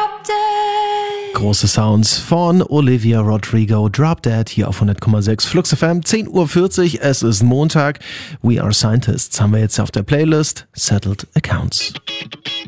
Große Sounds von Olivia Rodrigo, Drop Dead, hier auf 100,6 Flux FM, 10:40 Uhr, es ist Montag. We Are Scientists haben wir jetzt auf der Playlist, Settled Accounts.